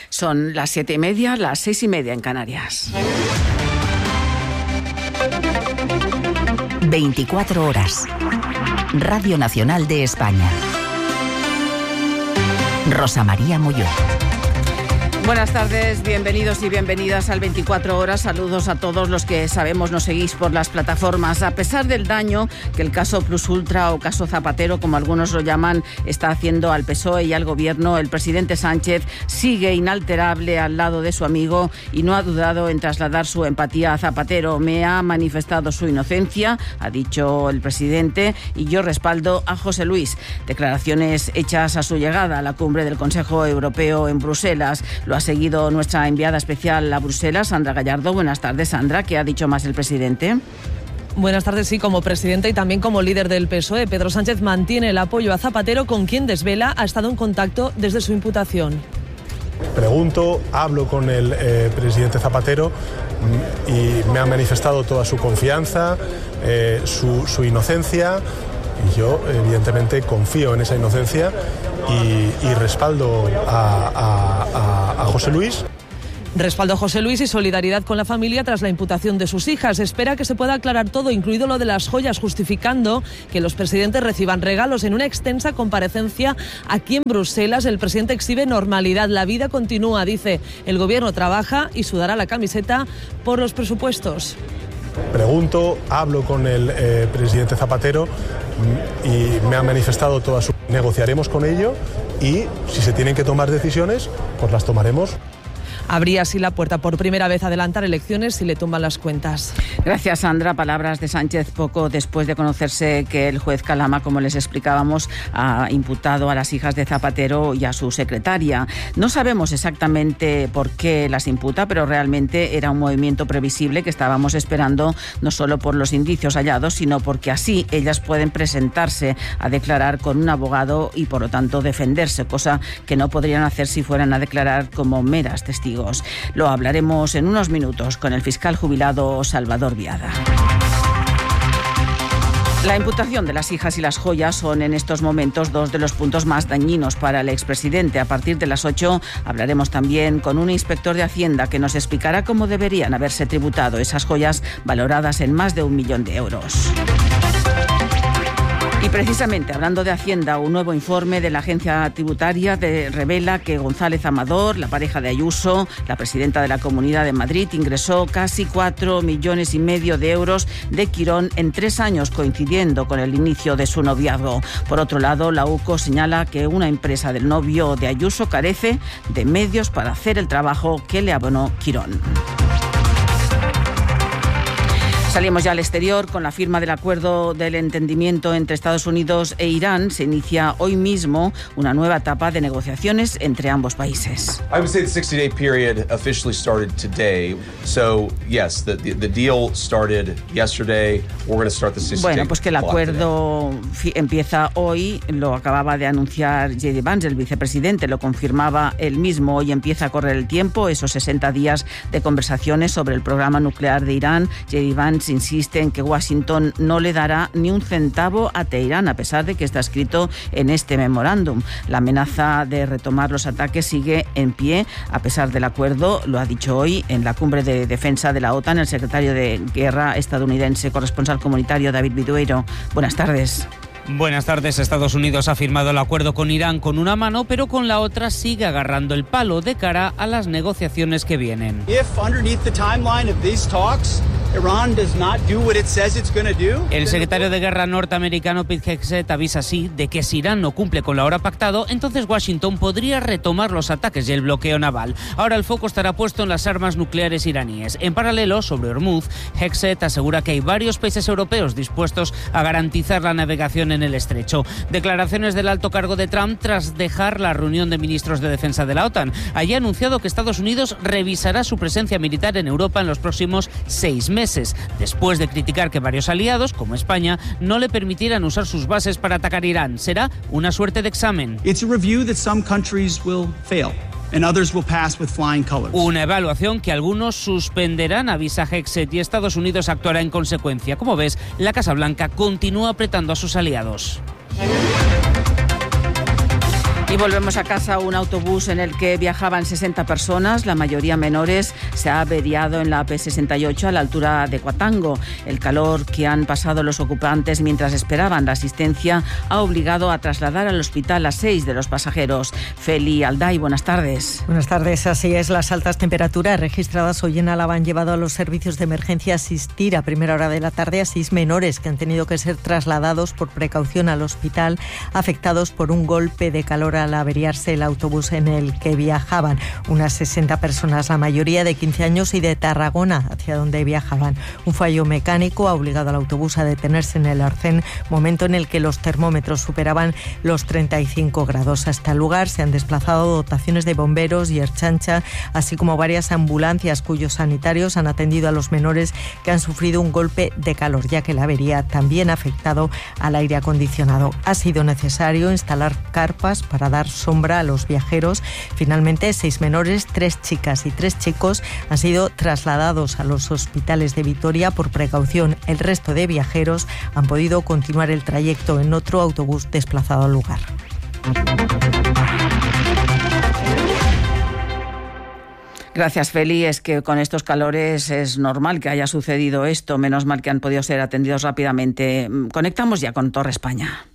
Son las 7:30, las 6:30 en Canarias. 24 horas. Radio Nacional de España. Rosa María Molló. Buenas tardes, bienvenidos y bienvenidas al 24 horas. Saludos a todos los que sabemos nos seguís por las plataformas. A pesar del daño que el caso Plus Ultra o caso Zapatero, como algunos lo llaman, está haciendo al PSOE y al Gobierno, el presidente Sánchez sigue inalterable al lado de su amigo y no ha dudado en trasladar su empatía a Zapatero. Me ha manifestado su inocencia, ha dicho el presidente, y yo respaldo a José Luis. Declaraciones hechas a su llegada a la cumbre del Consejo Europeo en Bruselas. Lo ha seguido nuestra enviada especial a Bruselas, Sandra Gallardo. Buenas tardes, Sandra. ¿Qué ha dicho más el presidente? Buenas tardes. Sí, como presidente y también como líder del PSOE, Pedro Sánchez mantiene el apoyo a Zapatero, con quien desvela ha estado en contacto desde su imputación. Pregunto, hablo con el presidente Zapatero y me ha manifestado toda su confianza, su inocencia. Y yo, evidentemente, confío en esa inocencia y respaldo a José Luis. Respaldo a José Luis y solidaridad con la familia tras la imputación de sus hijas. Espera que se pueda aclarar todo, incluido lo de las joyas, justificando que los presidentes reciban regalos. En una extensa comparecencia aquí en Bruselas, el presidente exhibe normalidad. La vida continúa, dice. El Gobierno trabaja y sudará la camiseta por los presupuestos. Pregunto, hablo con el presidente Zapatero y me ha manifestado toda su... Negociaremos con ello y si se tienen que tomar decisiones, pues las tomaremos. Abría así la puerta por primera vez a adelantar elecciones si le tumban las cuentas. Gracias, Sandra. Palabras de Sánchez poco después de conocerse que el juez Calama, como les explicábamos, ha imputado a las hijas de Zapatero y a su secretaria. No sabemos exactamente por qué las imputa, pero realmente era un movimiento previsible que estábamos esperando, no solo por los indicios hallados, sino porque así ellas pueden presentarse a declarar con un abogado y, por lo tanto, defenderse, cosa que no podrían hacer si fueran a declarar como meras testigos. Lo hablaremos en unos minutos con el fiscal jubilado Salvador Biada. La imputación de las hijas y las joyas son en estos momentos dos de los puntos más dañinos para el expresidente. A partir de las 8 hablaremos también con un inspector de Hacienda que nos explicará cómo deberían haberse tributado esas joyas valoradas en más de 1 millón de euros. Y precisamente, hablando de Hacienda, un nuevo informe de la agencia tributaria revela que González Amador, la pareja de Ayuso, la presidenta de la Comunidad de Madrid, ingresó casi 4,5 millones de euros de Quirón en 3 años, coincidiendo con el inicio de su noviazgo. Por otro lado, la UCO señala que una empresa del novio de Ayuso carece de medios para hacer el trabajo que le abonó Quirón. Salimos ya al exterior con la firma del acuerdo del entendimiento entre Estados Unidos e Irán. Se inicia hoy mismo una nueva etapa de negociaciones entre ambos países. I would say the 60-day period officially started today. So, yes, the deal started yesterday. We're going to start the 60-day. Bueno, pues que el acuerdo empieza hoy. Lo acababa de anunciar J.D. Vance, el vicepresidente. Lo confirmaba él mismo. Hoy empieza a correr el tiempo, esos 60 días de conversaciones sobre el programa nuclear de Irán. J.D. Vance insiste en que Washington no le dará ni un centavo a Teherán, a pesar de que está escrito en este memorándum. La amenaza de retomar los ataques sigue en pie, a pesar del acuerdo. Lo ha dicho hoy en la cumbre de defensa de la OTAN el secretario de Guerra estadounidense, corresponsal comunitario David Vidueiro. Buenas tardes. Buenas tardes. Estados Unidos ha firmado el acuerdo con Irán con una mano, pero con la otra sigue agarrando el palo de cara a las negociaciones que vienen. El secretario de Guerra norteamericano Pete Hegseth avisa así de que si Irán no cumple con la hora pactado, entonces Washington podría retomar los ataques y el bloqueo naval. Ahora el foco estará puesto en las armas nucleares iraníes. En paralelo, sobre Hormuz, Hegseth asegura que hay varios países europeos dispuestos a garantizar la navegación en el estrecho. Declaraciones del alto cargo de Trump tras dejar la reunión de ministros de defensa de la OTAN. Allí ha anunciado que Estados Unidos revisará su presencia militar en Europa en los próximos 6 meses, después de criticar que varios aliados, como España, no le permitieran usar sus bases para atacar Irán. Será una suerte de examen. Una evaluación que algunos suspenderán, avisa Hegseth, y Estados Unidos actuará en consecuencia. Como ves, la Casa Blanca continúa apretando a sus aliados. Y volvemos a casa. Un autobús en el que viajaban 60 personas, la mayoría menores, se ha averiado en la AP68 a la altura de Cuatango. El calor que han pasado los ocupantes mientras esperaban la asistencia ha obligado a trasladar al hospital a 6 de los pasajeros. Feli Alday, buenas tardes. Buenas tardes, así es. Las altas temperaturas registradas hoy en Álava han llevado a los servicios de emergencia a asistir a primera hora de la tarde a 6 menores que han tenido que ser trasladados por precaución al hospital, afectados por un golpe de calor al averiarse el autobús en el que viajaban. Unas 60 personas, la mayoría de 15 años y de Tarragona, hacia donde viajaban. Un fallo mecánico ha obligado al autobús a detenerse en el arcén, momento en el que los termómetros superaban los 35 grados. Hasta el lugar se han desplazado dotaciones de bomberos y Ertzaintza, así como varias ambulancias cuyos sanitarios han atendido a los menores que han sufrido un golpe de calor, ya que la avería también ha afectado al aire acondicionado. Ha sido necesario instalar carpas para dar sombra a los viajeros. Finalmente, 6 menores, 3 chicas y 3 chicos han sido trasladados a los hospitales de Vitoria por precaución. El resto de viajeros han podido continuar el trayecto en otro autobús desplazado al lugar. Gracias, Feli. Es que con estos calores es normal que haya sucedido esto. Menos mal que han podido ser atendidos rápidamente. Conectamos ya con Torre España.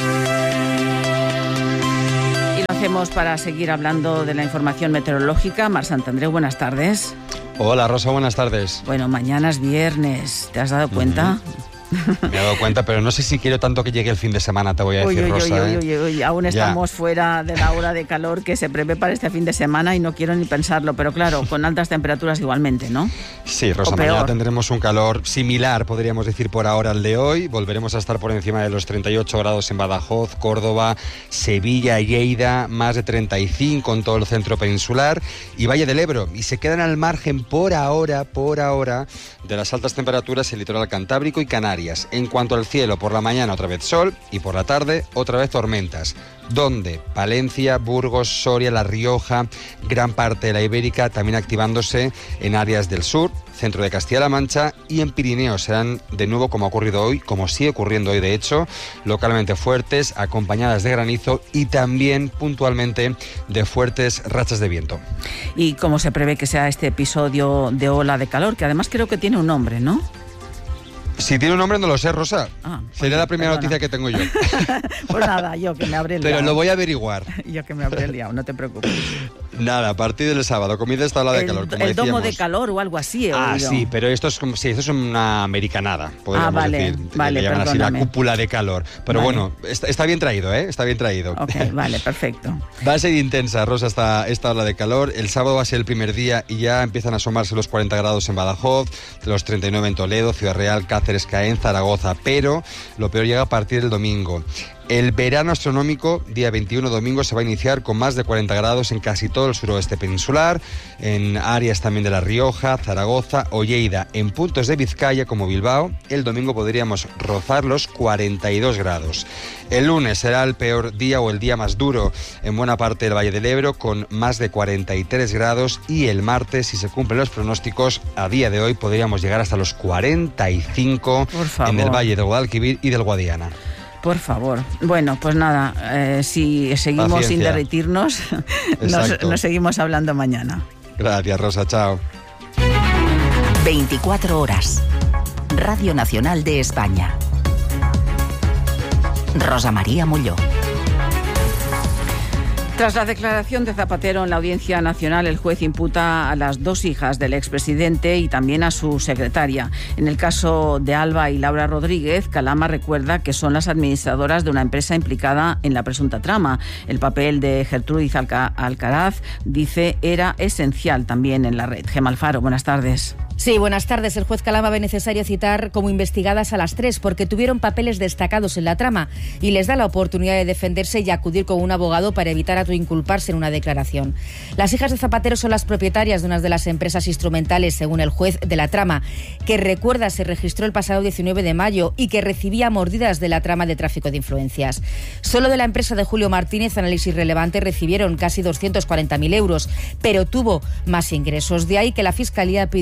Hacemos para seguir hablando de la información meteorológica. Mar Santandreu, buenas tardes. Hola, Rosa, buenas tardes. Bueno, mañana es viernes, ¿te has dado cuenta? Me he dado cuenta, pero no sé si quiero tanto que llegue el fin de semana, te voy a decir, Rosa. Aún estamos fuera de la hora de calor que se prevé para este fin de semana y no quiero ni pensarlo, pero claro, con altas temperaturas igualmente, ¿no? Sí, Rosa, mañana tendremos un calor similar, podríamos decir, por ahora al de hoy. Volveremos a estar por encima de los 38 grados en Badajoz, Córdoba, Sevilla, Lleida, más de 35 en todo el centro peninsular y Valle del Ebro. Y se quedan al margen por ahora, de las altas temperaturas el litoral cantábrico y Canarias. En cuanto al cielo, por la mañana otra vez sol y por la tarde otra vez tormentas. ¿Dónde? Palencia, Burgos, Soria, La Rioja, gran parte de la Ibérica, también activándose en áreas del sur, centro de Castilla-La Mancha y en Pirineos. Serán de nuevo, como ha ocurrido hoy, como sigue ocurriendo hoy de hecho, localmente fuertes, acompañadas de granizo y también puntualmente de fuertes rachas de viento. ¿Y cómo se prevé que sea este episodio de ola de calor? Que además creo que tiene un nombre, ¿no? Si tiene un nombre no lo sé, Rosa. Sería la primera noticia que tengo yo. Pues nada, yo que me habré liado. Pero lo voy a averiguar. Yo que me habré liado, no te preocupes. Nada, a partir del sábado comienza esta ola de calor, como el decíamos. Domo de calor o algo así. Sí, pero esto es como esto es una americanada, podríamos decir. Vale, le llaman así la perdóname. cúpula de calor. Pero bueno, está bien traído, ¿eh? Está bien traído. Ok, vale, perfecto. Va a ser intensa, Rosa, esta ola de calor. El sábado va a ser el primer día y ya empiezan a asomarse los 40 grados en Badajoz, los 39 en Toledo, Ciudad Real, Cáceres, Caen, Zaragoza. Pero lo peor llega a partir del domingo. El verano astronómico, día 21 domingo, se va a iniciar con más de 40 grados en casi todo el suroeste peninsular, en áreas también de La Rioja, Zaragoza o Lleida. En puntos de Vizcaya, como Bilbao, el domingo podríamos rozar los 42 grados. El lunes será el peor día o el día más duro en buena parte del Valle del Ebro, con más de 43 grados. Y el martes, si se cumplen los pronósticos, a día de hoy podríamos llegar hasta los 45 en el Valle del Guadalquivir y del Guadiana. Por favor. Bueno, pues nada, si seguimos Paciencia. sin derretirnos, nos seguimos hablando mañana. Gracias, Rosa. Chao. 24 horas. Radio Nacional de España. Rosa María Molló. Tras la declaración de Zapatero en la Audiencia Nacional, el juez imputa a las 2 hijas del expresidente y también a su secretaria. En el caso de Alba y Laura Rodríguez, Calama recuerda que son las administradoras de una empresa implicada en la presunta trama. El papel de Gertrudis Alcaraz, dice, era esencial también en la red. Gemma Alfaro, buenas tardes. Sí, buenas tardes. El juez Calama ve necesario citar como investigadas a las 3 porque tuvieron papeles destacados en la trama y les da la oportunidad de defenderse y acudir con un abogado para evitar autoinculparse en una declaración. Las hijas de Zapatero son las propietarias de una de las empresas instrumentales, según el juez, de la trama, que recuerda se registró el pasado 19 de mayo y que recibía mordidas de la trama de tráfico de influencias. Solo de la empresa de Julio Martínez, Análisis Relevante, recibieron casi 240.000 euros, pero tuvo más ingresos. De ahí que la Fiscalía pidiese citar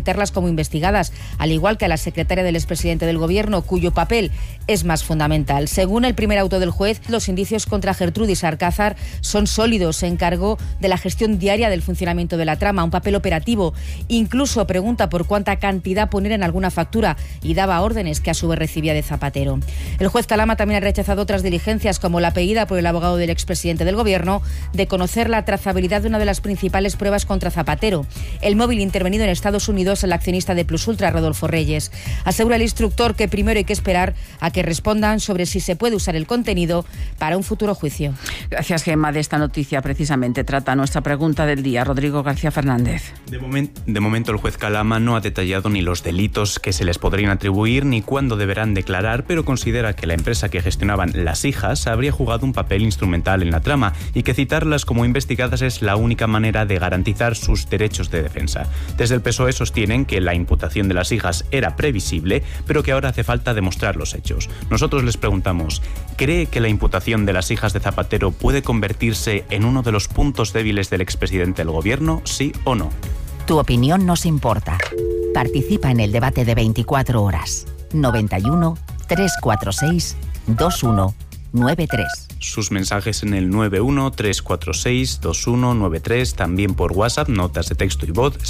citarlas como investigadas, al igual que a la secretaria del expresidente del Gobierno, cuyo papel es más fundamental. Según el primer auto del juez, los indicios contra Gertrudis Alcázar son sólidos. Se encargó de la gestión diaria del funcionamiento de la trama, un papel operativo. Incluso pregunta por cuánta cantidad poner en alguna factura y daba órdenes que a su vez recibía de Zapatero. El juez Calama también ha rechazado otras diligencias, como la pedida por el abogado del expresidente del Gobierno de conocer la trazabilidad de una de las principales pruebas contra Zapatero, el móvil intervenido en Estados Unidos el accionista de Plus Ultra, Rodolfo Reyes. Asegura el instructor que primero hay que esperar a que respondan sobre si se puede usar el contenido para un futuro juicio. Gracias, Gemma. De esta noticia precisamente trata nuestra pregunta del día. Rodrigo García Fernández. De momento el juez Calama no ha detallado ni los delitos que se les podrían atribuir ni cuándo deberán declarar, pero considera que la empresa que gestionaban Las Hijas habría jugado un papel instrumental en la trama y que citarlas como investigadas es la única manera de garantizar sus derechos de defensa. Desde el PSOE sostienen que la imputación de Las Hijas era previsible, pero que ahora hace falta demostrar los hechos. Nosotros les preguntamos, ¿cree que la imputación de Las Hijas de Zapatero puede convertirse en uno de los puntos débiles del expresidente del Gobierno, sí o no? Tu opinión nos importa. Participa en el debate de 24 horas. 91 346 2193. Sus mensajes en el 91-346-2193, también por WhatsApp, notas de texto y voz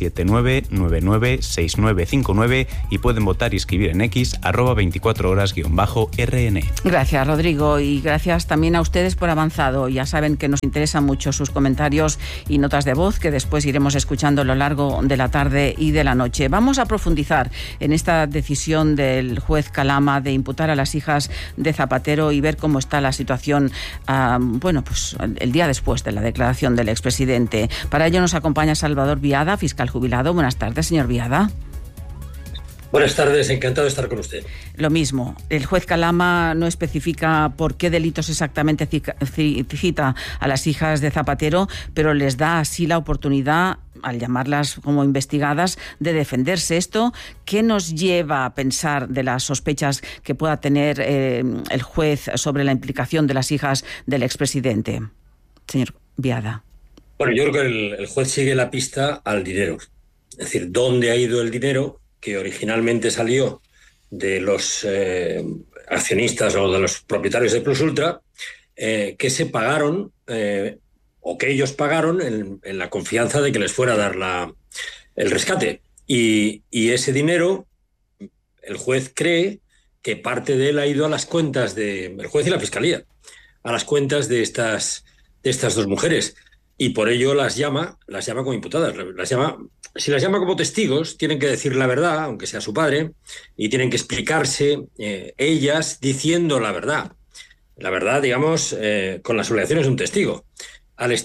679-996959 y pueden votar y escribir en X @24horas_RN. Gracias, Rodrigo, y gracias también a ustedes por avanzado. Ya saben que nos interesan mucho sus comentarios y notas de voz que después iremos escuchando a lo largo de la tarde y de la noche. Vamos a profundizar en esta decisión del juez Calama de imputar a Las Hijas de Zapatero y ver cómo está la situación el día después de la declaración del expresidente. Para ello nos acompaña Salvador Viada, fiscal jubilado. Buenas tardes, señor Viada. Buenas tardes, encantado de estar con usted. Lo mismo, el juez Calama no especifica por qué delitos exactamente cita a Las Hijas de Zapatero, pero les da así la oportunidad, al llamarlas como investigadas, de defenderse. ¿Esto qué nos lleva a pensar de las sospechas que pueda tener el juez sobre la implicación de las hijas del expresidente? Señor Viada. Bueno, yo creo que el juez sigue la pista al dinero. Es decir, ¿dónde ha ido el dinero que originalmente salió de los accionistas o de los propietarios de Plus Ultra, que se pagaron o que ellos pagaron en la confianza de que les fuera a dar el rescate? Y ese dinero, el juez cree que parte de él ha ido a las cuentas el juez y la fiscalía, a las cuentas de estas dos mujeres. Y por ello las llama como imputadas. Si las llama como testigos, tienen que decir la verdad, aunque sea su padre, y tienen que explicarse ellas diciendo la verdad. La verdad, digamos, con las obligaciones de un testigo. Al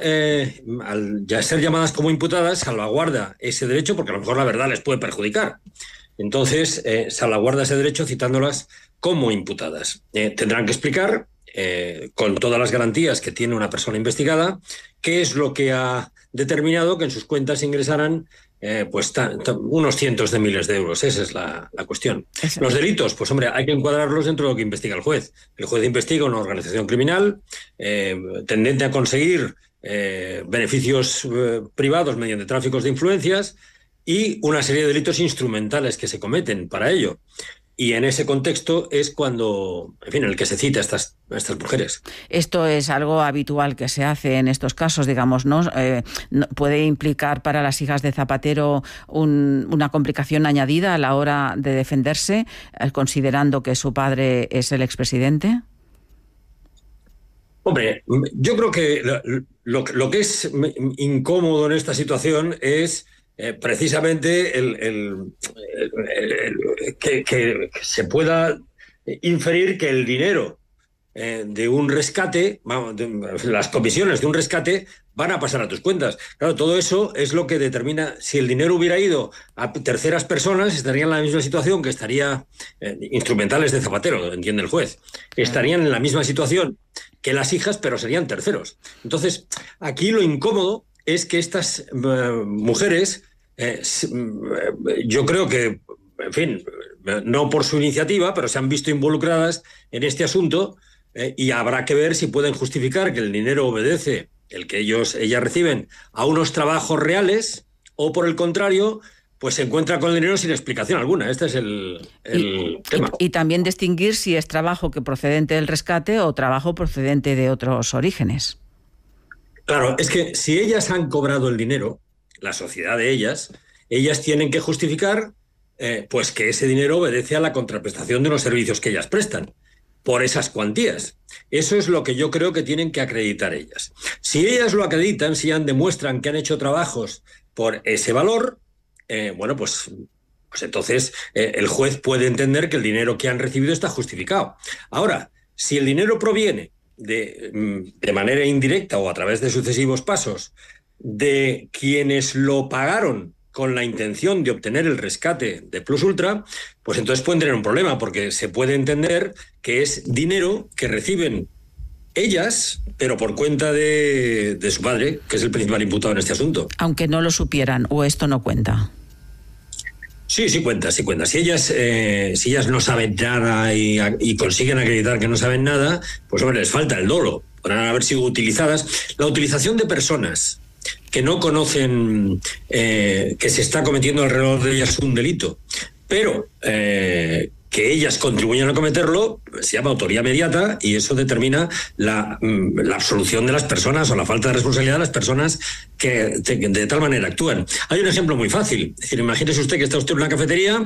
ya ser llamadas como imputadas, salvaguarda ese derecho, porque a lo mejor la verdad les puede perjudicar. Entonces, salvaguarda ese derecho citándolas como imputadas. Tendrán que explicar, con todas las garantías que tiene una persona investigada, qué es lo que ha determinado que en sus cuentas ingresaran unos cientos de miles de euros. Esa es la cuestión. Los delitos, pues hombre, hay que encuadrarlos dentro de lo que investiga el juez. El juez investiga una organización criminal tendente a conseguir beneficios privados mediante tráficos de influencias y una serie de delitos instrumentales que se cometen para ello. Y en ese contexto es cuando, en el que se cita a estas mujeres. Esto es algo habitual que se hace en estos casos, digamos, ¿no? ¿Puede implicar para las hijas de Zapatero una complicación añadida a la hora de defenderse, considerando que su padre es el expresidente? Hombre, yo creo que lo que es incómodo en esta situación es precisamente que se pueda inferir que el dinero de un rescate, las comisiones de un rescate van a pasar a tus cuentas. Claro, todo eso es lo que determina. Si el dinero hubiera ido a terceras personas, estarían en la misma situación que estaría instrumentales de Zapatero, entiende el juez. Estarían en la misma situación que las hijas, pero serían terceros. Entonces, aquí lo incómodo es que estas mujeres, yo creo que, en fin, no por su iniciativa, pero se han visto involucradas en este asunto y habrá que ver si pueden justificar que el dinero obedece, el que ellas reciben, a unos trabajos reales o, por el contrario, pues se encuentra con el dinero sin explicación alguna. Este es el tema. Y también distinguir si es trabajo que procedente del rescate o trabajo procedente de otros orígenes. Claro, es que si ellas han cobrado el dinero, la sociedad de ellas tienen que justificar pues que ese dinero obedece a la contraprestación de los servicios que ellas prestan por esas cuantías. Eso es lo que yo creo que tienen que acreditar ellas. Si ellas lo acreditan, si ellas demuestran que han hecho trabajos por ese valor, bueno, pues entonces el juez puede entender que el dinero que han recibido está justificado. Ahora, si el dinero proviene de manera indirecta o a través de sucesivos pasos de quienes lo pagaron con la intención de obtener el rescate de Plus Ultra, pues entonces pueden tener un problema, porque se puede entender que es dinero que reciben ellas, pero por cuenta de su padre, que es el principal imputado en este asunto. Aunque no lo supieran, o esto no cuenta. Sí cuenta. Si ellas no saben nada y consiguen acreditar que no saben nada, pues hombre, les falta el dolo. Podrán haber sido utilizadas. La utilización de personas que no conocen que se está cometiendo alrededor de ellas un delito, pero que ellas contribuyen a cometerlo, se llama autoría mediata, y eso determina la absolución de las personas o la falta de responsabilidad de las personas que de tal manera actúan. Hay un ejemplo muy fácil. Es decir, imagínese usted que está usted en una cafetería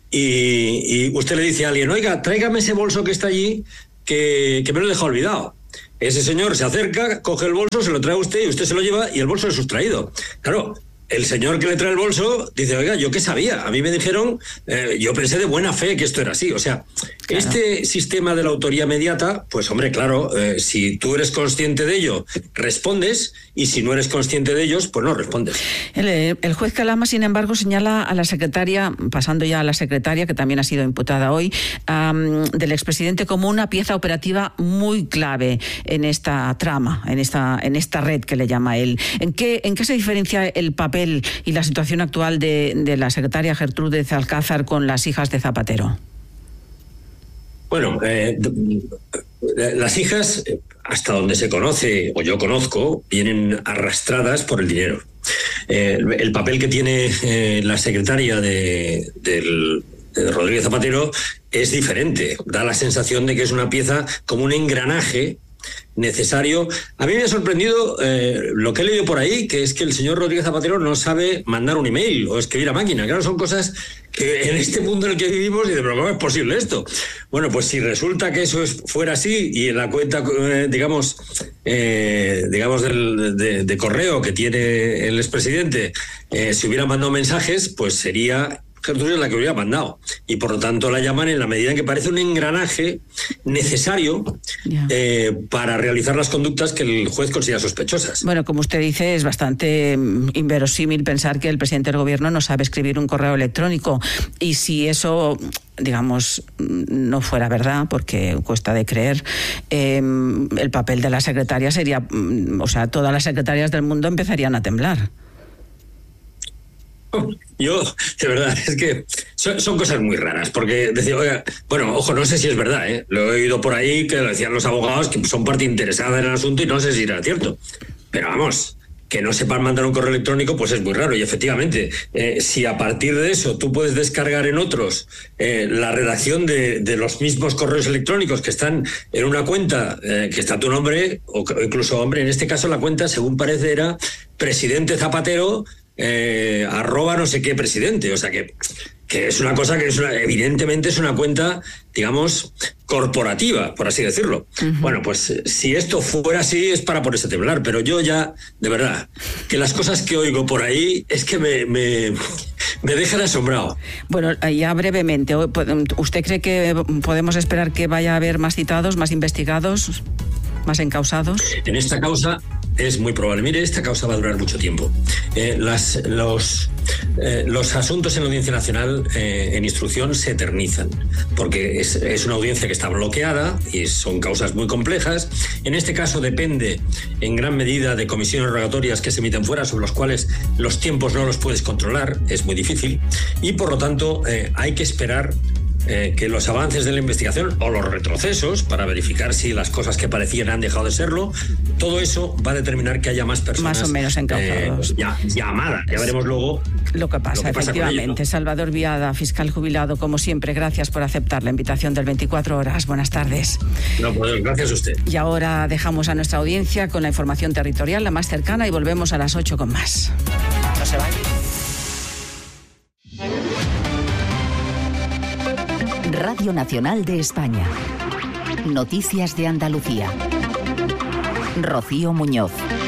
y usted le dice a alguien: oiga, tráigame ese bolso que está allí, que me lo he dejado olvidado. Ese señor se acerca, coge el bolso, se lo trae a usted y usted se lo lleva y el bolso es sustraído. Claro, el señor que le trae el bolso dice: oiga, ¿yo qué sabía? A mí me dijeron, yo pensé de buena fe que esto era así. O sea, claro. Este sistema de la autoría mediata, pues hombre, claro, si tú eres consciente de ello, respondes, y si no eres consciente de ellos, pues no respondes. El juez Calama, sin embargo, señala a la secretaria, pasando ya a la secretaria, que también ha sido imputada hoy, del expresidente como una pieza operativa muy clave en esta trama, en esta red que le llama él. ¿En qué se diferencia el papel y la situación actual de la secretaria Gertrudez Alcázar con las hijas de Zapatero? Bueno, las hijas, hasta donde se conoce, o yo conozco, vienen arrastradas por el dinero. El papel que tiene la secretaria de Rodríguez Zapatero es diferente. Da la sensación de que es una pieza como un engranaje necesario. A mí me ha sorprendido lo que he leído por ahí, que es que el señor Rodríguez Zapatero no sabe mandar un email o escribir a máquina. Claro, son cosas que en este mundo en el que vivimos, y de pero ¿cómo es posible esto? Bueno, pues si resulta que eso fuera así, y en la cuenta, digamos de correo que tiene el expresidente, si hubiera mandado mensajes, pues sería Gertrudez la que hubiera mandado, y por lo tanto la llaman en la medida en que parece un engranaje necesario para realizar las conductas que el juez considera sospechosas. Bueno, como usted dice, es bastante inverosímil pensar que el presidente del gobierno no sabe escribir un correo electrónico, y si eso, digamos, no fuera verdad, porque cuesta de creer, el papel de la secretaria sería, o sea, todas las secretarias del mundo empezarían a temblar. Yo, de verdad, es que son cosas muy raras, porque decía, oiga, bueno, ojo, no sé si es verdad, lo he oído por ahí que lo decían los abogados que son parte interesada en el asunto, y no sé si era cierto, pero vamos, que no sepan mandar un correo electrónico, pues es muy raro. Y efectivamente, si a partir de eso tú puedes descargar en otros la redacción de los mismos correos electrónicos que están en una cuenta que está tu nombre, o incluso, hombre, en este caso la cuenta, según parece, era presidente Zapatero, arroba no sé qué presidente, o sea que es una cosa que evidentemente es una cuenta, digamos, corporativa, por así decirlo. Bueno, pues si esto fuera así es para ponerse a temblar, pero yo ya, de verdad, que las cosas que oigo por ahí es que me dejan asombrado. Bueno, ya brevemente, ¿usted cree que podemos esperar que vaya a haber más citados, más investigados, más encausados? En esta causa es muy probable. Mire, esta causa va a durar mucho tiempo. Los asuntos en la Audiencia Nacional en instrucción se eternizan, porque es una audiencia que está bloqueada y son causas muy complejas. En este caso depende en gran medida de comisiones rogatorias que se emiten fuera, sobre los cuales los tiempos no los puedes controlar, es muy difícil, y por lo tanto hay que esperar que los avances de la investigación o los retrocesos para verificar si las cosas que parecían han dejado de serlo, todo eso va a determinar que haya más personas más o menos encauzados. Llamadas. Ya veremos luego lo que pasa efectivamente. Con ello, ¿no? Salvador Viada, fiscal jubilado, como siempre, gracias por aceptar la invitación del 24 horas. Buenas tardes. No, pues gracias a usted. Y ahora dejamos a nuestra audiencia con la información territorial, la más cercana, y volvemos a las 8 con más. No se vayan. Radio Nacional de España. Noticias de Andalucía. Rocío Muñoz.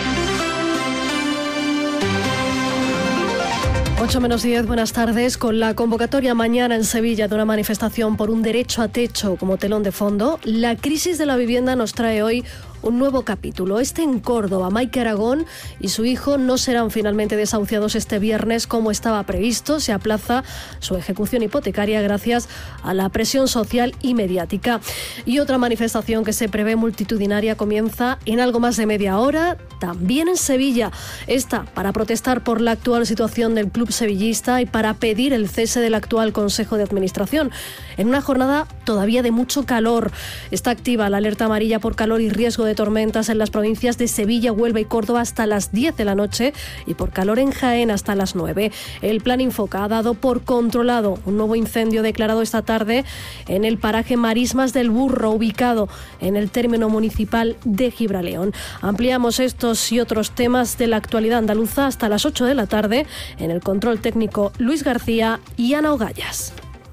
8:10, buenas tardes. Con la convocatoria mañana en Sevilla de una manifestación por un derecho a techo como telón de fondo, la crisis de la vivienda nos trae hoy un nuevo capítulo. En Córdoba. Maika Aragón y su hijo no serán finalmente desahuciados este viernes como estaba previsto. Se aplaza su ejecución hipotecaria gracias a la presión social y mediática. Y otra manifestación que se prevé multitudinaria comienza en algo más de media hora, también en Sevilla. Esta para protestar por la actual situación del club sevillista y para pedir el cese del actual Consejo de Administración. En una jornada todavía de mucho calor. Está activa la alerta amarilla por calor y riesgo de tormentas en las provincias de Sevilla, Huelva y Córdoba hasta las 10 de la noche y por calor en Jaén hasta las 9. El plan Infoca ha dado por controlado un nuevo incendio declarado esta tarde en el paraje Marismas del Burro, ubicado en el término municipal de Gibraleón. Ampliamos estos y otros temas de la actualidad andaluza hasta las 8 de la tarde en el control técnico Luis García y Ana Ogallas.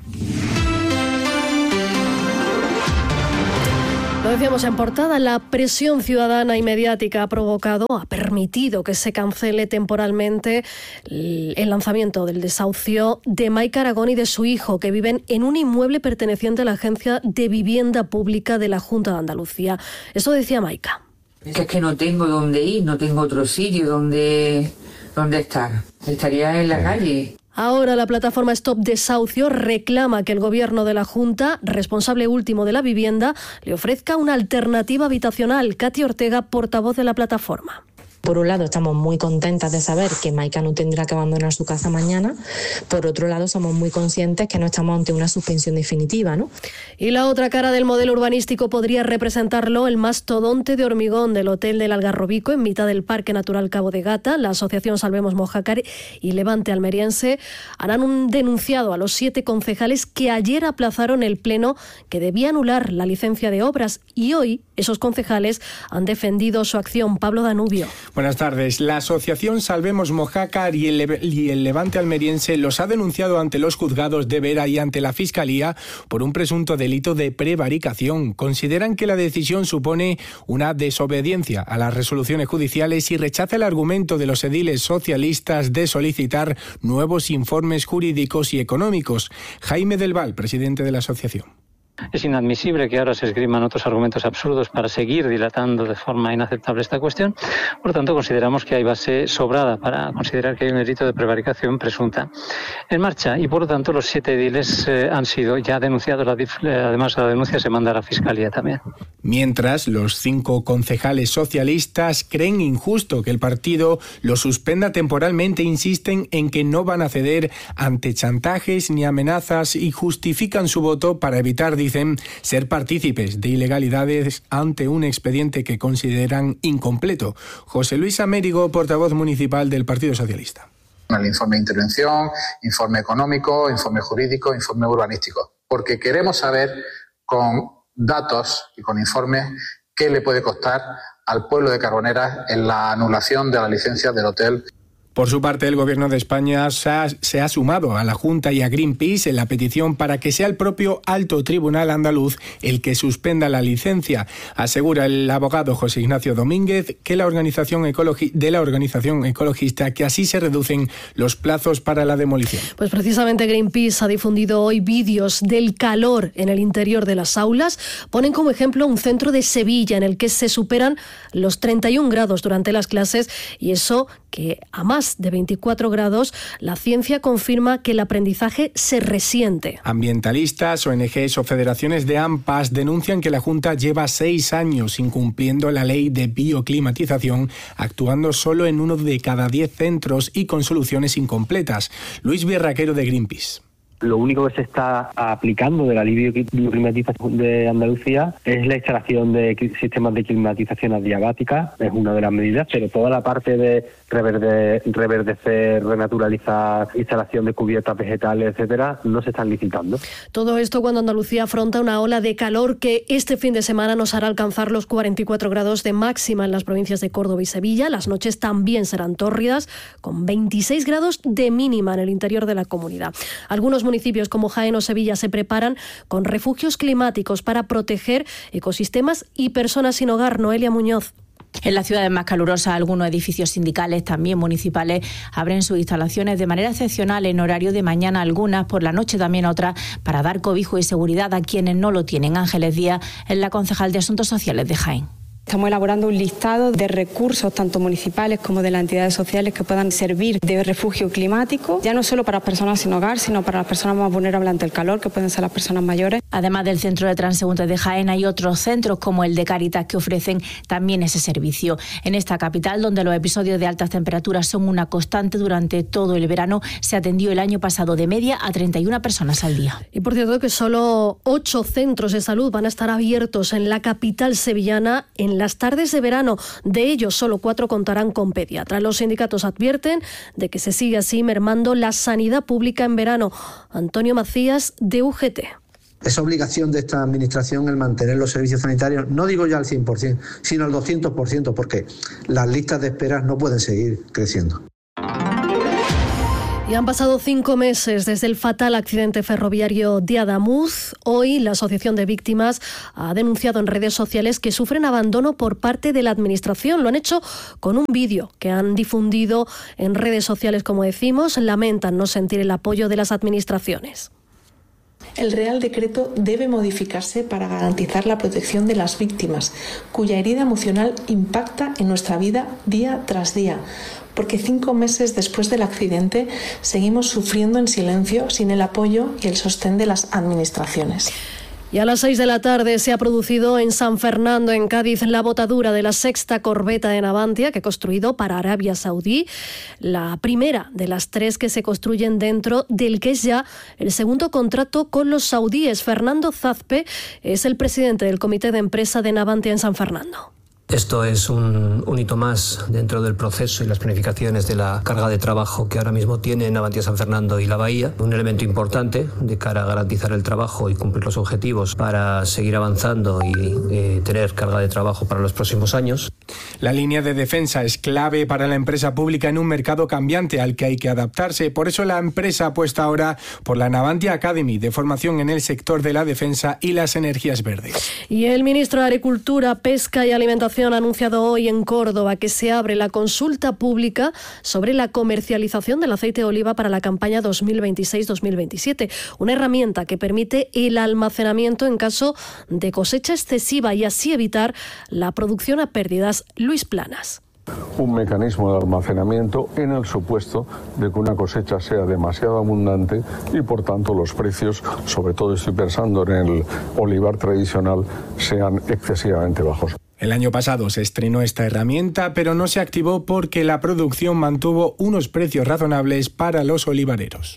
Lo decíamos en portada, la presión ciudadana y mediática ha permitido que se cancele temporalmente el lanzamiento del desahucio de Maika Aragón y de su hijo, que viven en un inmueble perteneciente a la Agencia de Vivienda Pública de la Junta de Andalucía. Eso decía Maika. Es que no tengo dónde ir, no tengo otro sitio donde estar. Estaría en la calle. Ahora la plataforma Stop Desahucio reclama que el Gobierno de la Junta, responsable último de la vivienda, le ofrezca una alternativa habitacional. Katy Ortega, portavoz de la plataforma. Por un lado, estamos muy contentas de saber que Maika no tendrá que abandonar su casa mañana. Por otro lado, somos muy conscientes que no estamos ante una suspensión definitiva, ¿no? Y la otra cara del modelo urbanístico podría representarlo el mastodonte de hormigón del Hotel del Algarrobico en mitad del Parque Natural Cabo de Gata. La asociación Salvemos Mojácar y Levante Almeriense han denunciado a los 7 concejales que ayer aplazaron el pleno que debía anular la licencia de obras, y hoy esos concejales han defendido su acción. Pablo Danubio. Buenas tardes. La asociación Salvemos Mojácar y el Levante Almeriense los ha denunciado ante los juzgados de Vera y ante la Fiscalía por un presunto delito de prevaricación. Consideran que la decisión supone una desobediencia a las resoluciones judiciales y rechaza el argumento de los ediles socialistas de solicitar nuevos informes jurídicos y económicos. Jaime del Val, presidente de la asociación. Es inadmisible que ahora se esgriman otros argumentos absurdos para seguir dilatando de forma inaceptable esta cuestión. Por lo tanto, consideramos que hay base sobrada para considerar que hay un delito de prevaricación presunta en marcha y, por lo tanto, los 7 ediles han sido ya denunciados. Además, la denuncia se manda a la Fiscalía también. Mientras, los 5 concejales socialistas creen injusto que el partido lo suspenda temporalmente, insisten en que no van a ceder ante chantajes ni amenazas y justifican su voto para evitar, dicen, ser partícipes de ilegalidades ante un expediente que consideran incompleto. José Luis Amérigo, portavoz municipal del Partido Socialista. El informe de intervención, informe económico, informe jurídico, informe urbanístico. Porque queremos saber con datos y con informes qué le puede costar al pueblo de Carboneras en la anulación de la licencia del hotel. Por su parte, el Gobierno de España se ha sumado a la Junta y a Greenpeace en la petición para que sea el propio Alto Tribunal andaluz el que suspenda la licencia. Asegura el abogado José Ignacio Domínguez que la organización ecologista que así se reducen los plazos para la demolición. Pues precisamente Greenpeace ha difundido hoy vídeos del calor en el interior de las aulas. Ponen como ejemplo un centro de Sevilla en el que se superan los 31 grados durante las clases, y eso que a más de 24 grados, la ciencia confirma que el aprendizaje se resiente. Ambientalistas, ONGs o federaciones de AMPAs denuncian que la Junta lleva 6 años incumpliendo la ley de bioclimatización, actuando solo en 1 de cada 10 centros y con soluciones incompletas. Luis Bierraquero, de Greenpeace. Lo único que se está aplicando de la bioclimatización de Andalucía es la instalación de sistemas de climatización adiabática, es una de las medidas, pero toda la parte de reverdecer, renaturalizar, instalación de cubiertas vegetales, etcétera, no se están licitando. Todo esto cuando Andalucía afronta una ola de calor que este fin de semana nos hará alcanzar los 44 grados de máxima en las provincias de Córdoba y Sevilla. Las noches también serán tórridas, con 26 grados de mínima en el interior de la comunidad. Algunos municipios como Jaén o Sevilla se preparan con refugios climáticos para proteger ecosistemas y personas sin hogar. Noelia Muñoz. En las ciudades más calurosas, algunos edificios sindicales, también municipales, abren sus instalaciones de manera excepcional en horario de mañana, algunas, por la noche también otras, para dar cobijo y seguridad a quienes no lo tienen. Ángeles Díaz es la concejal de Asuntos Sociales de Jaén. Estamos elaborando un listado de recursos, tanto municipales como de las entidades sociales, que puedan servir de refugio climático, ya no solo para las personas sin hogar, sino para las personas más vulnerables ante el calor, que pueden ser las personas mayores. Además del centro de transeúntes de Jaén, hay otros centros como el de Cáritas que ofrecen también ese servicio. En esta capital, donde los episodios de altas temperaturas son una constante durante todo el verano, se atendió el año pasado de media a 31 personas al día. Y por cierto que solo 8 centros de salud van a estar abiertos en la capital sevillana en las tardes de verano. De ellos, solo 4 contarán con pediatra. Los sindicatos advierten de que se sigue así mermando la sanidad pública en verano. Antonio Macías, de UGT. Es obligación de esta administración el mantener los servicios sanitarios, no digo ya al 100%, sino al 200%, porque las listas de esperas no pueden seguir creciendo. Y han pasado 5 meses desde el fatal accidente ferroviario de Adamuz. Hoy la Asociación de Víctimas ha denunciado en redes sociales que sufren abandono por parte de la Administración. Lo han hecho con un vídeo que han difundido en redes sociales, como decimos. Lamentan no sentir el apoyo de las administraciones. El Real Decreto debe modificarse para garantizar la protección de las víctimas, cuya herida emocional impacta en nuestra vida día tras día, porque 5 meses después del accidente seguimos sufriendo en silencio sin el apoyo y el sostén de las administraciones. Y a las 6 de la tarde se ha producido en San Fernando, en Cádiz, la botadura de la 6ª corbeta de Navantia, que ha construido para Arabia Saudí, la primera de las 3 que se construyen dentro del que es ya el segundo contrato con los saudíes. Fernando Zazpe es el presidente del comité de empresa de Navantia en San Fernando. Esto es un hito más dentro del proceso y las planificaciones de la carga de trabajo que ahora mismo tiene Navantia San Fernando y La Bahía. Un elemento importante de cara a garantizar el trabajo y cumplir los objetivos para seguir avanzando y tener carga de trabajo para los próximos años. La línea de defensa es clave para la empresa pública en un mercado cambiante al que hay que adaptarse. Por eso la empresa apuesta ahora por la Navantia Academy, de formación en el sector de la defensa y las energías verdes. Y el ministro de Agricultura, Pesca y Alimentación ha anunciado hoy en Córdoba que se abre la consulta pública sobre la comercialización del aceite de oliva para la campaña 2026-2027, una herramienta que permite el almacenamiento en caso de cosecha excesiva y así evitar la producción a pérdidas. Luis Planas. Un mecanismo de almacenamiento en el supuesto de que una cosecha sea demasiado abundante y por tanto los precios, sobre todo estoy pensando en el olivar tradicional, sean excesivamente bajos. El año pasado se estrenó esta herramienta, pero no se activó porque la producción mantuvo unos precios razonables para los olivareros.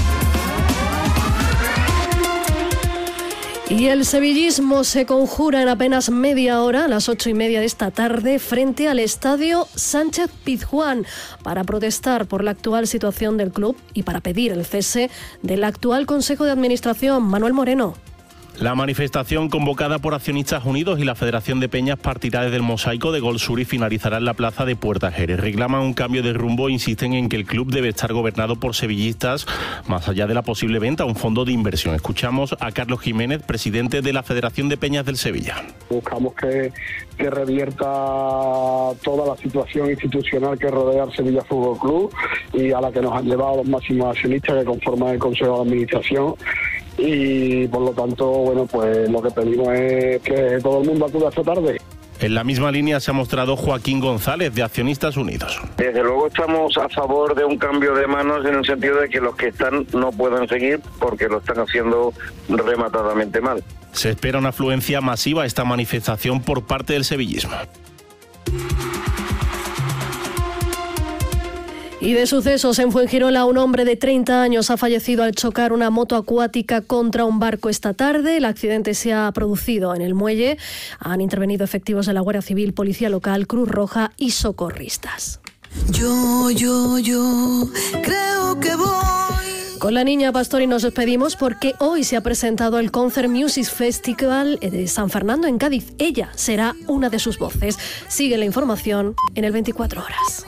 Y el sevillismo se conjura en apenas media hora, a las 8:30 de esta tarde, frente al estadio Sánchez Pizjuán, para protestar por la actual situación del club y para pedir el cese del actual Consejo de Administración. Manuel Moreno. La manifestación, convocada por Accionistas Unidos y la Federación de Peñas, partirá desde el mosaico de Gol Sur y finalizará en la plaza de Puerta Jerez. Reclaman un cambio de rumbo e insisten en que el club debe estar gobernado por sevillistas, más allá de la posible venta a un fondo de inversión. Escuchamos a Carlos Jiménez, presidente de la Federación de Peñas del Sevilla. Buscamos que revierta toda la situación institucional que rodea al Sevilla Fútbol Club y a la que nos han llevado los máximos accionistas que conforman el Consejo de Administración. Y por lo tanto, bueno, pues lo que pedimos es que todo el mundo acuda esta tarde. En la misma línea se ha mostrado Joaquín González, de Accionistas Unidos. Desde luego estamos a favor de un cambio de manos en el sentido de que los que están no puedan seguir porque lo están haciendo rematadamente mal. Se espera una afluencia masiva a esta manifestación por parte del sevillismo. Y de sucesos, en Fuengirola, un hombre de 30 años ha fallecido al chocar una moto acuática contra un barco esta tarde. El accidente se ha producido en el muelle. Han intervenido efectivos de la Guardia Civil, Policía Local, Cruz Roja y socorristas. Yo creo que voy. Con la niña Pastori nos despedimos porque hoy se ha presentado el Concert Music Festival de San Fernando en Cádiz. Ella será una de sus voces. Sigue la información en el 24 horas.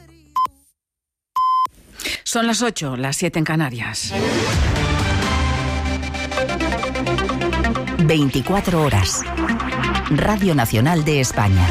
Son las 8, las 7 en Canarias. 24 horas. Radio Nacional de España.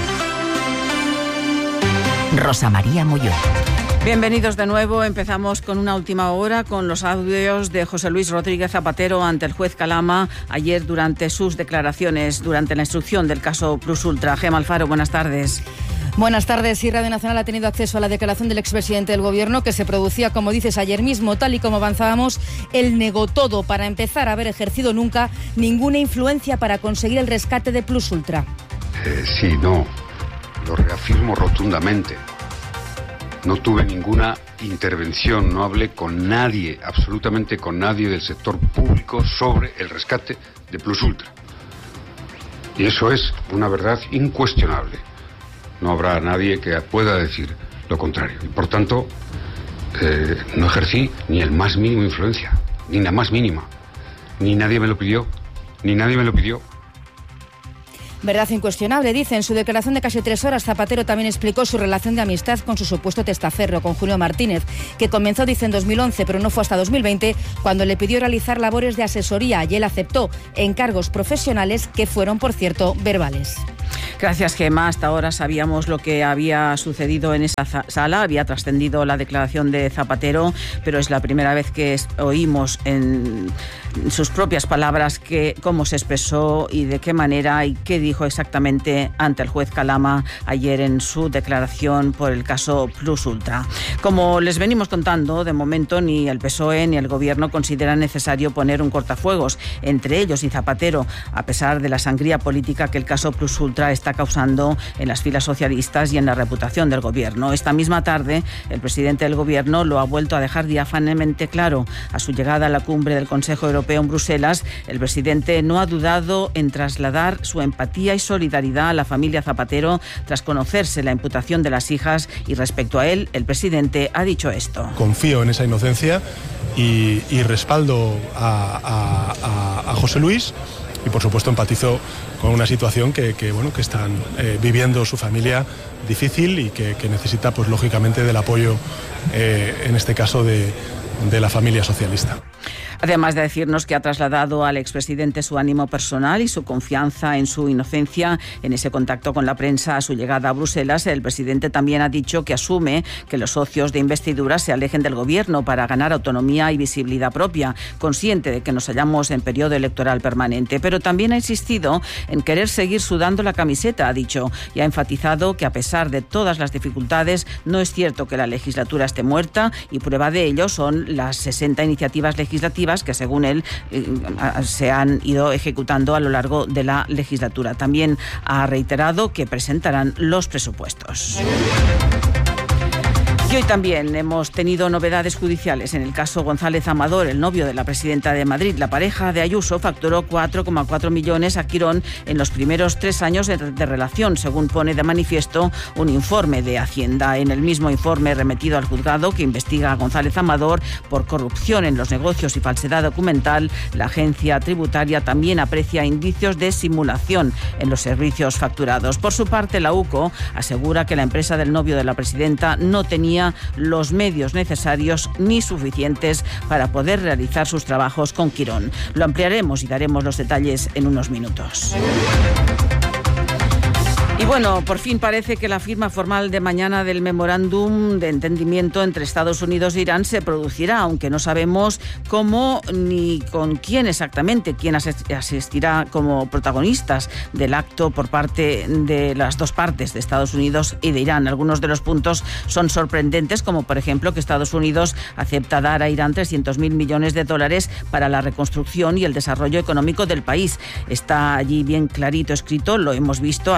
Rosa María Molló. Bienvenidos de nuevo. Empezamos con una última hora con los audios de José Luis Rodríguez Zapatero ante el juez Calama ayer durante sus declaraciones, durante la instrucción del caso Plus Ultra. Gemma Alfaro, buenas tardes. Buenas tardes. Sí, Radio Nacional ha tenido acceso a la declaración del expresidente del Gobierno que se producía, como dices, ayer mismo. Tal y como avanzábamos, él negó todo para empezar a haber ejercido nunca ninguna influencia para conseguir el rescate de Plus Ultra. Sí, no. Lo reafirmo rotundamente. No tuve ninguna intervención, no hablé con nadie, absolutamente con nadie del sector público sobre el rescate de Plus Ultra. Y eso es una verdad incuestionable. No habrá nadie que pueda decir lo contrario. Y por tanto, no ejercí ni el más mínimo influencia, ni la más mínima. Ni nadie me lo pidió, Verdad incuestionable, dice. En su declaración de casi 3 horas, Zapatero también explicó su relación de amistad con su supuesto testaferro, con Julio Martínez, que comenzó, dice, en 2011, pero no fue hasta 2020, cuando le pidió realizar labores de asesoría y él aceptó encargos profesionales que fueron, por cierto, verbales. Gracias, Gemma. Hasta ahora sabíamos lo que había sucedido en esa sala, había trascendido la declaración de Zapatero, pero es la primera vez que oímos en sus propias palabras cómo se expresó y de qué manera y qué dijo exactamente ante el juez Calama ayer en su declaración por el caso Plus Ultra. Como les venimos contando, de momento ni el PSOE ni el Gobierno consideran necesario poner un cortafuegos entre ellos y Zapatero, a pesar de la sangría política que el caso Plus Ultra está causando en las filas socialistas y en la reputación del Gobierno. Esta misma tarde, el presidente del Gobierno lo ha vuelto a dejar diáfanamente claro. A su llegada a la cumbre del Consejo Europeo en Bruselas, el presidente no ha dudado en trasladar su empatía y solidaridad a la familia Zapatero tras conocerse la imputación de las hijas, y respecto a él, el presidente ha dicho esto. Confío en esa inocencia y respaldo a José Luis. Y por supuesto empatizo con una situación que están viviendo su familia difícil y que necesita, pues lógicamente, del apoyo, en este caso, de la familia socialista. Además de decirnos que ha trasladado al expresidente su ánimo personal y su confianza en su inocencia en ese contacto con la prensa a su llegada a Bruselas, el presidente también ha dicho que asume que los socios de investidura se alejen del Gobierno para ganar autonomía y visibilidad propia, consciente de que nos hallamos en periodo electoral permanente. Pero también ha insistido en querer seguir sudando la camiseta, ha dicho, y ha enfatizado que a pesar de todas las dificultades, no es cierto que la legislatura esté muerta, y prueba de ello son las 60 iniciativas legislativas que, según él, se han ido ejecutando a lo largo de la legislatura. También ha reiterado que presentarán los presupuestos. Y hoy también hemos tenido novedades judiciales en el caso González Amador, el novio de la presidenta de Madrid. La pareja de Ayuso facturó 4,4 millones a Quirón en los primeros 3 años de relación, según pone de manifiesto un informe de Hacienda. En el mismo informe remitido al juzgado que investiga a González Amador por corrupción en los negocios y falsedad documental, la agencia tributaria también aprecia indicios de simulación en los servicios facturados. Por su parte, la UCO asegura que la empresa del novio de la presidenta no tenía los medios necesarios ni suficientes para poder realizar sus trabajos con Quirón. Lo ampliaremos y daremos los detalles en unos minutos. Y bueno, por fin parece que la firma formal de mañana del memorándum de entendimiento entre Estados Unidos e Irán se producirá, aunque no sabemos cómo ni con quién exactamente, quién asistirá como protagonistas del acto por parte de las dos partes, de Estados Unidos y de Irán. Algunos de los puntos son sorprendentes, como por ejemplo que Estados Unidos acepta dar a Irán 300.000 millones de dólares para la reconstrucción y el desarrollo económico del país. Está allí bien clarito escrito, lo hemos visto, así que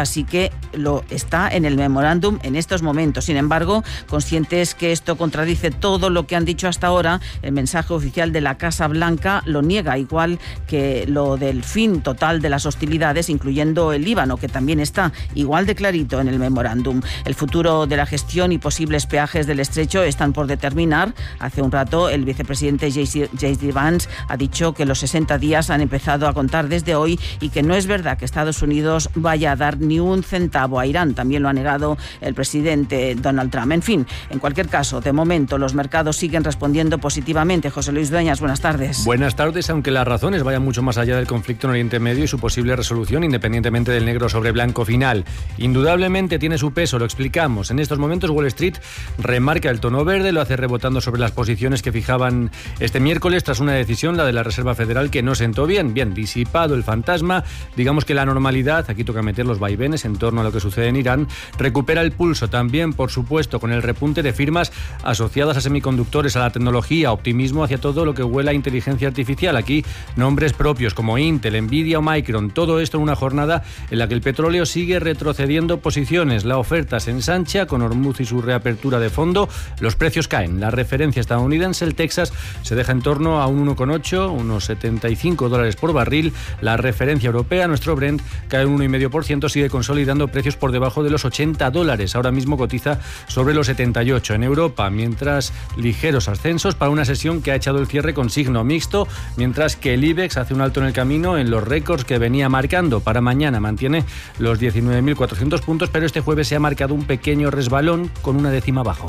que lo está en el memorándum en estos momentos. Sin embargo, conscientes que esto contradice todo lo que han dicho hasta ahora, el mensaje oficial de la Casa Blanca lo niega, igual que lo del fin total de las hostilidades, incluyendo el Líbano, que también está igual de clarito en el memorándum. El futuro de la gestión y posibles peajes del estrecho están por determinar. Hace un rato el vicepresidente J.D. Vance ha dicho que los 60 días han empezado a contar desde hoy y que no es verdad que Estados Unidos vaya a dar ni un centavo a Irán. También lo ha negado el presidente Donald Trump. En fin, en cualquier caso, de momento los mercados siguen respondiendo positivamente. José Luis Dueñas, buenas tardes. Buenas tardes, aunque las razones vayan mucho más allá del conflicto en Oriente Medio y su posible resolución, independientemente del negro sobre blanco final. Indudablemente tiene su peso, lo explicamos. En estos momentos Wall Street remarca el tono verde, lo hace rebotando sobre las posiciones que fijaban este miércoles tras una decisión, la de la Reserva Federal, que no sentó bien. Bien, disipado el fantasma, digamos que la normalidad, aquí toca meter los vaivenes en torno a lo que sucede en Irán, recupera el pulso también, por supuesto, con el repunte de firmas asociadas a semiconductores, a la tecnología, optimismo hacia todo lo que huela a inteligencia artificial. Aquí nombres propios como Intel, Nvidia o Micron, todo esto en una jornada en la que el petróleo sigue retrocediendo posiciones. La oferta se ensancha con Hormuz y su reapertura de fondo, los precios caen. La referencia estadounidense, el Texas, se deja en torno a un 1,8, unos $75 por barril. La referencia europea, nuestro Brent, cae un 1,5%, sigue consolidando precios por debajo de los $80. Ahora mismo cotiza sobre los 78 en Europa, mientras ligeros ascensos para una sesión que ha echado el cierre con signo mixto, mientras que el IBEX hace un alto en el camino en los récords que venía marcando. Para mañana mantiene los 19.400 puntos, pero este jueves se ha marcado un pequeño resbalón con una décima abajo.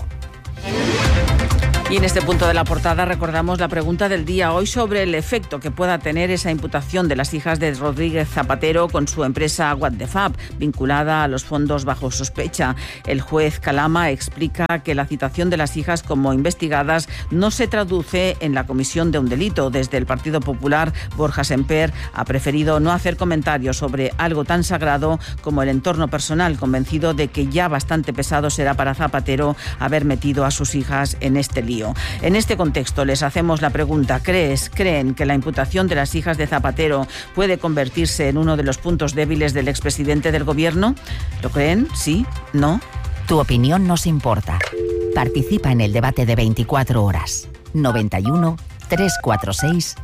Y en este punto de la portada recordamos la pregunta del día hoy sobre el efecto que pueda tener esa imputación de las hijas de Rodríguez Zapatero con su empresa What the Fab, vinculada a los fondos bajo sospecha. El juez Calama explica que la citación de las hijas como investigadas no se traduce en la comisión de un delito. Desde el Partido Popular, Borja Semper ha preferido no hacer comentarios sobre algo tan sagrado como el entorno personal, convencido de que ya bastante pesado será para Zapatero haber metido a sus hijas en este lío. En este contexto les hacemos la pregunta: ¿creen que la imputación de las hijas de Zapatero puede convertirse en uno de los puntos débiles del expresidente del gobierno? ¿Lo creen? ¿Sí? ¿No? Tu opinión nos importa. Participa en el debate de 24 horas. 91 346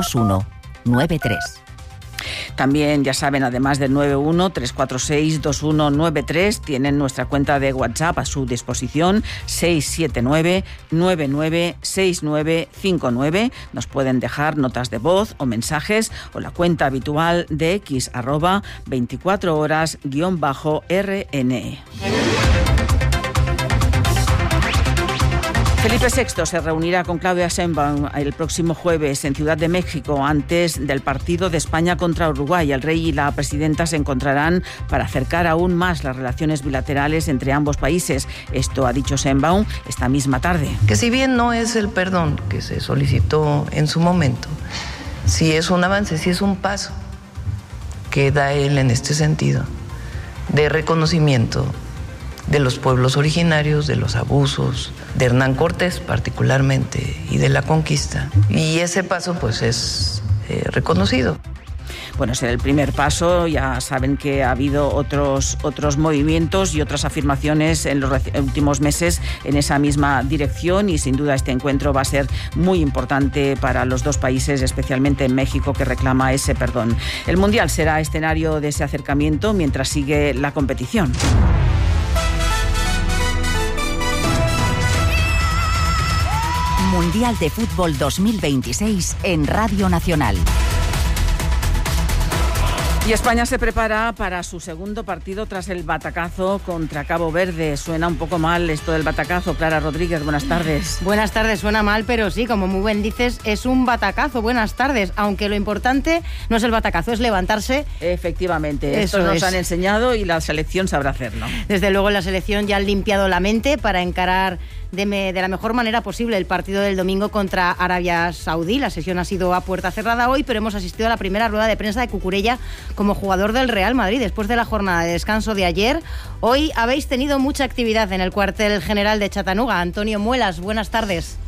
2193. También, ya saben, además del 91-346-2193, tienen nuestra cuenta de WhatsApp a su disposición, 679-996959. Nos pueden dejar notas de voz o mensajes, o la cuenta habitual de X, @24horas_RN. Felipe VI se reunirá con Claudia Sheinbaum el próximo jueves en Ciudad de México antes del partido de España contra Uruguay. El rey y la presidenta se encontrarán para acercar aún más las relaciones bilaterales entre ambos países. Esto ha dicho Sheinbaum esta misma tarde. Que si bien no es el perdón que se solicitó en su momento, sí es un avance, sí es un paso que da él en este sentido de reconocimiento de los pueblos originarios, de los abusos, de Hernán Cortés particularmente y de la conquista. Y ese paso pues es reconocido. Bueno, será el primer paso. Ya saben que ha habido otros movimientos y otras afirmaciones en los últimos meses en esa misma dirección, y sin duda este encuentro va a ser muy importante para los dos países, especialmente en México, que reclama ese perdón. El Mundial será escenario de ese acercamiento mientras sigue la competición. Mundial de Fútbol 2026 en Radio Nacional. Y España se prepara para su segundo partido tras el batacazo contra Cabo Verde. Suena un poco mal esto del batacazo. Clara Rodríguez, buenas tardes. Buenas tardes, suena mal, pero sí, como muy bien dices, es un batacazo. Buenas tardes, aunque lo importante no es el batacazo, es levantarse. Efectivamente, esto nos han enseñado y la selección sabrá hacerlo. Desde luego la selección ya ha limpiado la mente para encarar de la mejor manera posible el partido del domingo contra Arabia Saudí. La sesión ha sido a puerta cerrada hoy, pero hemos asistido a la primera rueda de prensa de Cucurella como jugador del Real Madrid después de la jornada de descanso de ayer. Hoy habéis tenido mucha actividad en el cuartel general de Chattanooga. Antonio Muelas, buenas tardes.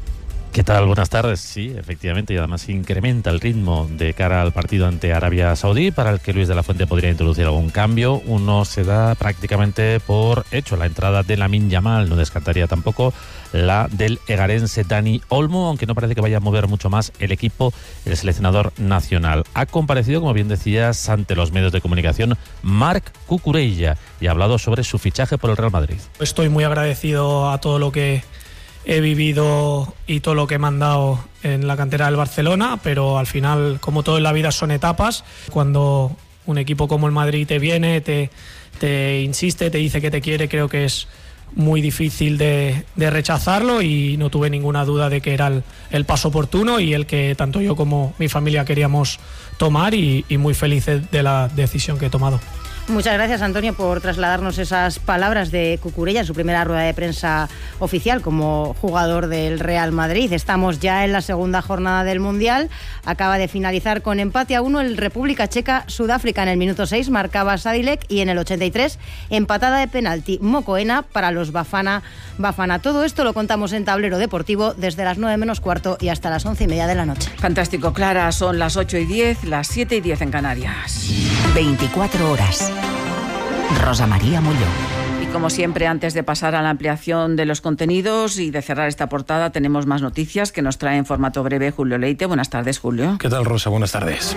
¿Qué tal? Buenas tardes. Sí, efectivamente, y además incrementa el ritmo de cara al partido ante Arabia Saudí, para el que Luis de la Fuente podría introducir algún cambio. Uno se da prácticamente por hecho, la entrada de Lamine Yamal, no descartaría tampoco la del egarense Dani Olmo, aunque no parece que vaya a mover mucho más el equipo, el seleccionador nacional. Ha comparecido, como bien decías, ante los medios de comunicación Marc Cucurella y ha hablado sobre su fichaje por el Real Madrid. Estoy muy agradecido a todo lo que he vivido y todo lo que me han dado en la cantera del Barcelona, pero al final, como todo en la vida, son etapas. Cuando un equipo como el Madrid te viene, te insiste, te dice que te quiere, creo que es muy difícil de rechazarlo, y no tuve ninguna duda de que era el paso oportuno y el que tanto yo como mi familia queríamos tomar, y muy felices de la decisión que he tomado. Muchas gracias, Antonio, por trasladarnos esas palabras de Cucurella en su primera rueda de prensa oficial como jugador del Real Madrid. Estamos ya en la segunda jornada del Mundial. Acaba de finalizar con empate a 1 el República Checa-Sudáfrica. En el minuto 6 marcaba Sadilek y en el 83 empatada de penalti Mokoena para los Bafana. Todo esto lo contamos en Tablero Deportivo desde las 9 menos cuarto y hasta las 11:30 de la noche. Fantástico, Clara. Son las 8:10, las 7:10 en Canarias. 24 horas. Rosa María Molló. Y como siempre, antes de pasar a la ampliación de los contenidos y de cerrar esta portada, tenemos más noticias que nos trae en formato breve Julio Leite. Buenas tardes, Julio. ¿Qué tal, Rosa? Buenas tardes.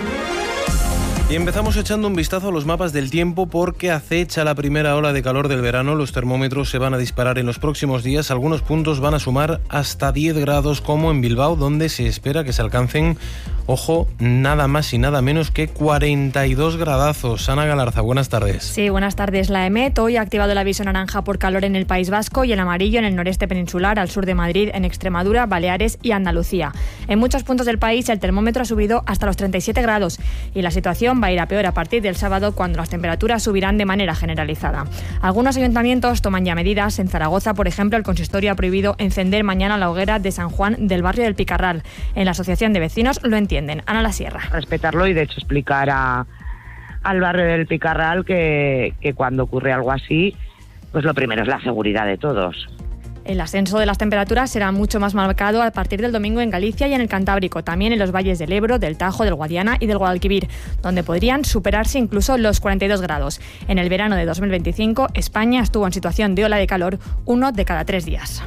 Y empezamos echando un vistazo a los mapas del tiempo, porque acecha la primera ola de calor del verano. Los termómetros se van a disparar en los próximos días. Algunos puntos van a sumar hasta 10 grados, como en Bilbao, donde se espera que se alcancen, ojo, nada más y nada menos que 42 gradazos. Ana Galarza, buenas tardes. Sí, buenas tardes. La EMET hoy ha activado el aviso naranja por calor en el País Vasco y el amarillo en el noreste peninsular, al sur de Madrid, en Extremadura, Baleares y Andalucía. En muchos puntos del país el termómetro ha subido hasta los 37 grados y la situación va a ir a peor a partir del sábado, cuando las temperaturas subirán de manera generalizada. Algunos ayuntamientos toman ya medidas. En Zaragoza, por ejemplo, el consistorio ha prohibido encender mañana la hoguera de San Juan del barrio del Picarral. En la asociación de vecinos lo entienden. Ana La Sierra. Respetarlo y de hecho explicar al barrio del Picarral que cuando ocurre algo así, pues lo primero es la seguridad de todos. El ascenso de las temperaturas será mucho más marcado a partir del domingo en Galicia y en el Cantábrico, también en los valles del Ebro, del Tajo, del Guadiana y del Guadalquivir, donde podrían superarse incluso los 42 grados. En el verano de 2025, España estuvo en situación de ola de calor 1 de cada 3 días.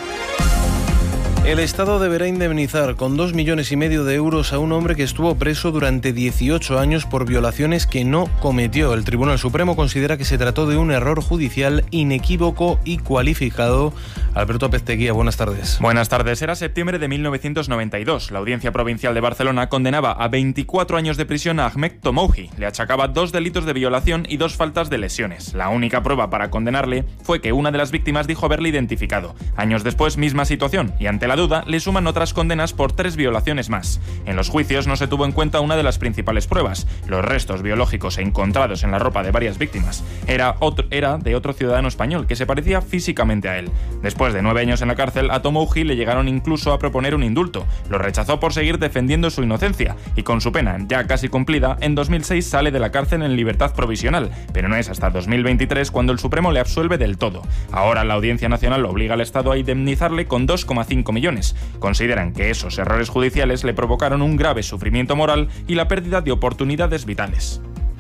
El Estado deberá indemnizar con 2,5 millones de euros a un hombre que estuvo preso durante 18 años por violaciones que no cometió. El Tribunal Supremo considera que se trató de un error judicial inequívoco y cualificado. Alberto Pezteguía, buenas tardes. Buenas tardes. Era septiembre de 1992. La Audiencia Provincial de Barcelona condenaba a 24 años de prisión a Ahmed Tomouhi. Le achacaba 2 delitos de violación y 2 faltas de lesiones. La única prueba para condenarle fue que una de las víctimas dijo haberle identificado. Años después, misma situación, y ante la duda le suman otras condenas por 3 violaciones más. En los juicios no se tuvo en cuenta una de las principales pruebas: los restos biológicos encontrados en la ropa de varias víctimas. Era de otro ciudadano español que se parecía físicamente a él. Después de 9 años en la cárcel, a Tomouhi le llegaron incluso a proponer un indulto. Lo rechazó por seguir defendiendo su inocencia, y con su pena ya casi cumplida, en 2006 sale de la cárcel en libertad provisional, pero no es hasta 2023 cuando el Supremo le absuelve del todo. Ahora la Audiencia Nacional obliga al Estado a indemnizarle con 2,5 millones. Consideran que esos errores judiciales le provocaron un grave sufrimiento moral y la pérdida de oportunidades vitales.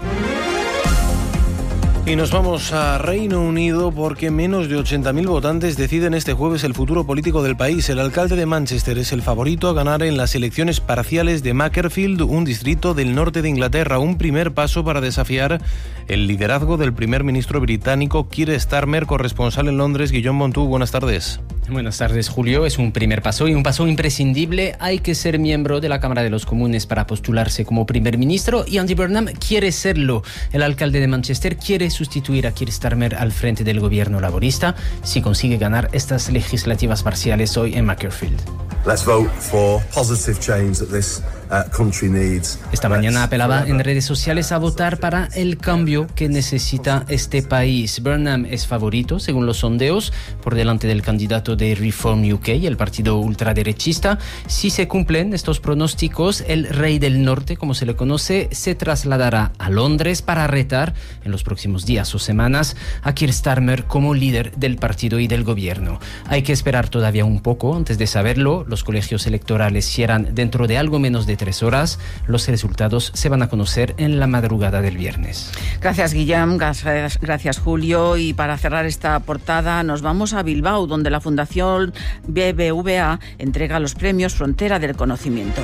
Y nos vamos a Reino Unido, porque menos de 80.000 votantes deciden este jueves el futuro político del país. El alcalde de Manchester es el favorito a ganar en las elecciones parciales de Macclesfield, un distrito del norte de Inglaterra. Un primer paso para desafiar el liderazgo del primer ministro británico Keir Starmer. Corresponsal en Londres, Guillaume Montú, buenas tardes. Buenas tardes, Julio. Es un primer paso y un paso imprescindible. Hay que ser miembro de la Cámara de los Comunes para postularse como primer ministro, y Andy Burnham quiere serlo. El alcalde de Manchester quiere sustituir a Keir Starmer al frente del gobierno laborista si consigue ganar estas legislativas parciales hoy en Macclesfield. Let's vote for positive change that this country needs. Esta mañana apelaba en redes sociales a votar para el cambio que necesita este país. Burnham es favorito, según los sondeos, por delante del candidato de Reform UK, el partido ultraderechista. Si se cumplen estos pronósticos, el rey del norte, como se le conoce, se trasladará a Londres para retar en los próximos días o semanas a Keir Starmer como líder del partido y del gobierno. Hay que esperar todavía un poco antes de saberlo. Los los colegios electorales cierran dentro de algo menos de 3 horas. Los resultados se van a conocer en la madrugada del viernes. Gracias, Guillem. Gracias, Julio. Y para cerrar esta portada nos vamos a Bilbao, donde la Fundación BBVA entrega los premios Frontera del Conocimiento.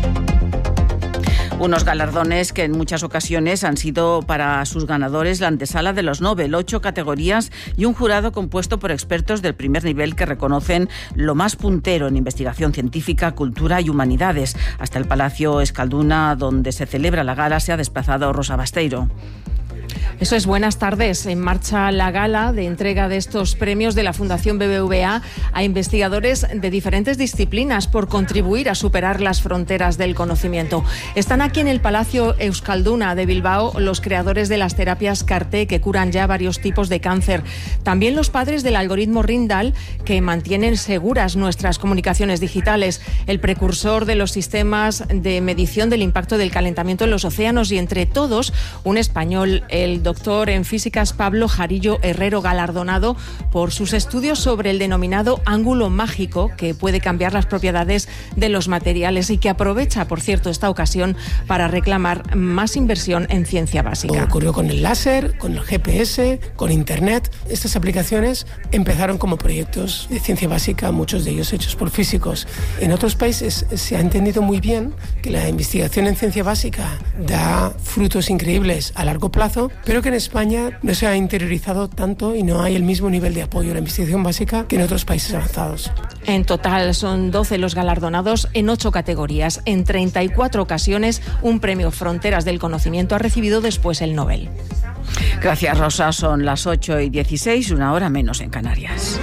Unos galardones que en muchas ocasiones han sido para sus ganadores la antesala de los Nobel, 8 categorías y un jurado compuesto por expertos del primer nivel que reconocen lo más puntero en investigación científica, cultura y humanidades. Hasta el Palacio Euskalduna, donde se celebra la gala, se ha desplazado Rosa Basteiro. Eso es, buenas tardes. En marcha la gala de entrega de estos premios de la Fundación BBVA a investigadores de diferentes disciplinas por contribuir a superar las fronteras del conocimiento. Están aquí en el Palacio Euskalduna de Bilbao los creadores de las terapias CAR-T que curan ya varios tipos de cáncer. También los padres del algoritmo Rindal que mantienen seguras nuestras comunicaciones digitales. El precursor de los sistemas de medición del impacto del calentamiento en los océanos y entre todos un español, el doctor en físicas Pablo Jarillo Herrero, galardonado por sus estudios sobre el denominado ángulo mágico que puede cambiar las propiedades de los materiales y que aprovecha, por cierto, esta ocasión para reclamar más inversión en ciencia básica. Ocurrió con el láser, con el GPS, con Internet. Estas aplicaciones empezaron como proyectos de ciencia básica, muchos de ellos hechos por físicos. En otros países se ha entendido muy bien que la investigación en ciencia básica da frutos increíbles a largo plazo, pero que en España no se ha interiorizado tanto y no hay el mismo nivel de apoyo a la investigación básica que en otros países avanzados. En total son 12 los galardonados en 8 categorías. En 34 ocasiones un premio Fronteras del Conocimiento ha recibido después el Nobel. Gracias, Rosa. Son las 8:16, 1 hora menos en Canarias.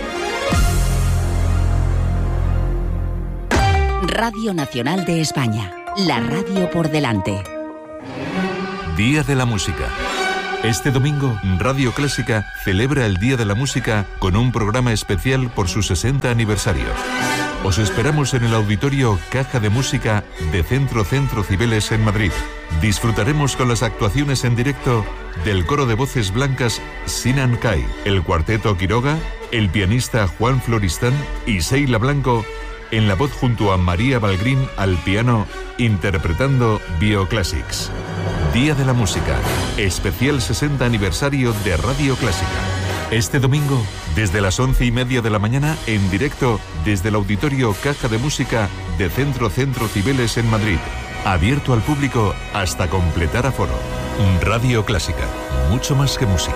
Radio Nacional de España. La radio por delante. Día de la Música. Este domingo, Radio Clásica celebra el Día de la Música con un programa especial por su 60 aniversario. Os esperamos en el auditorio Caja de Música de Centro Cibeles en Madrid. Disfrutaremos con las actuaciones en directo del coro de voces blancas Sinan Kai, el cuarteto Quiroga, el pianista Juan Floristán y Seila Blanco en la voz junto a María Balgrín al piano, interpretando Bioclassics. Día de la Música, especial 60 aniversario de Radio Clásica. Este domingo, desde las 11:30 de la mañana, en directo desde el auditorio Caja de Música de Centro Cibeles en Madrid. Abierto al público hasta completar aforo. Radio Clásica, mucho más que música.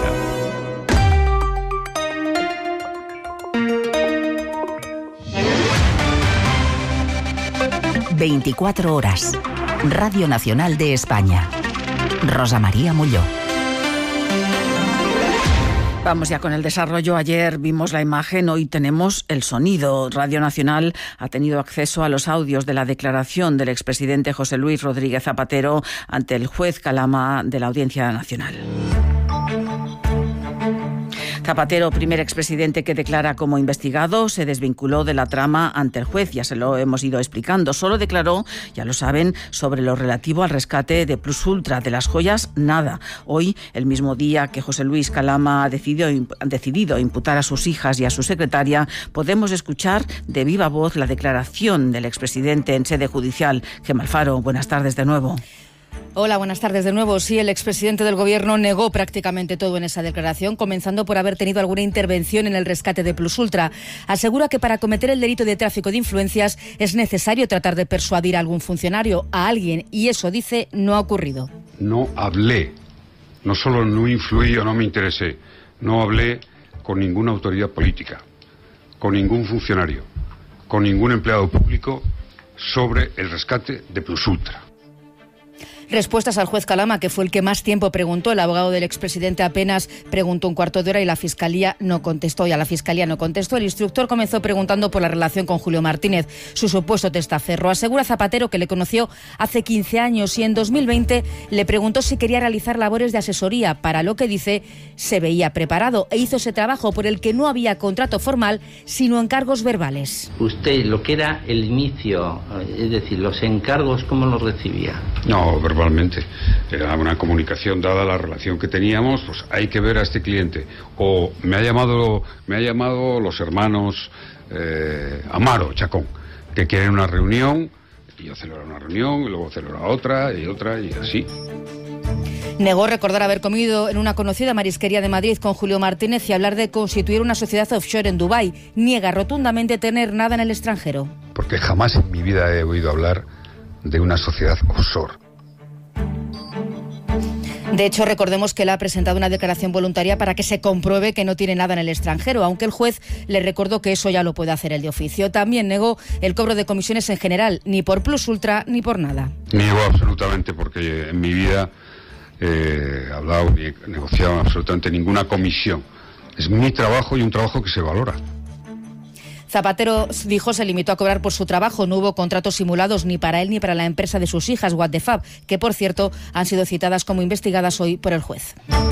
24 horas. Radio Nacional de España. Rosa María Molló. Vamos ya con el desarrollo. Ayer vimos la imagen, hoy tenemos el sonido. Radio Nacional ha tenido acceso a los audios de la declaración del expresidente José Luis Rodríguez Zapatero ante el juez Calama de la Audiencia Nacional. Zapatero, primer expresidente que declara como investigado, se desvinculó de la trama ante el juez, ya se lo hemos ido explicando. Solo declaró, ya lo saben, sobre lo relativo al rescate de Plus Ultra, de las joyas, nada. Hoy, el mismo día que José Luis Calama ha decidido imputar a sus hijas y a su secretaria, podemos escuchar de viva voz la declaración del expresidente en sede judicial. Gemma Alfaro, buenas tardes de nuevo. Hola, buenas tardes de nuevo. Sí, el expresidente del Gobierno negó prácticamente todo en esa declaración, comenzando por haber tenido alguna intervención en el rescate de Plus Ultra. Asegura que para cometer el delito de tráfico de influencias es necesario tratar de persuadir a algún funcionario, a alguien, y eso, dice, no ha ocurrido. No hablé, no solo no influí o no me interesé, no hablé con ninguna autoridad política, con ningún funcionario, con ningún empleado público sobre el rescate de Plus Ultra. Respuestas al juez Calama, que fue el que más tiempo preguntó. El abogado del expresidente apenas preguntó un cuarto de hora y la Fiscalía no contestó. El instructor comenzó preguntando por la relación con Julio Martínez, su supuesto testaferro. Asegura Zapatero que le conoció hace 15 años y en 2020 le preguntó si quería realizar labores de asesoría, para lo que dice se veía preparado, e hizo ese trabajo por el que no había contrato formal, sino encargos verbales. Usted, lo que era el inicio, es decir, los encargos, ¿cómo los recibía? No, verbalmente. Era una comunicación, dada la relación que teníamos, pues hay que ver a este cliente. O me ha llamado los hermanos Amaro Chacón, que quieren una reunión, y yo celebro una reunión, y luego celebro otra, y así. Negó recordar haber comido en una conocida marisquería de Madrid con Julio Martínez y hablar de constituir una sociedad offshore en Dubái. Niega rotundamente tener nada en el extranjero. Porque jamás en mi vida he oído hablar de una sociedad offshore. De hecho, recordemos que él ha presentado una declaración voluntaria para que se compruebe que no tiene nada en el extranjero, aunque el juez le recordó que eso ya lo puede hacer él de oficio. También negó el cobro de comisiones en general, ni por Plus Ultra ni por nada. Niego absolutamente, porque en mi vida he hablado ni he negociado absolutamente ninguna comisión. Es mi trabajo y un trabajo que se valora. Zapatero, dijo, se limitó a cobrar por su trabajo. No hubo contratos simulados ni para él ni para la empresa de sus hijas, What the Fab, que por cierto han sido citadas como investigadas hoy por el juez.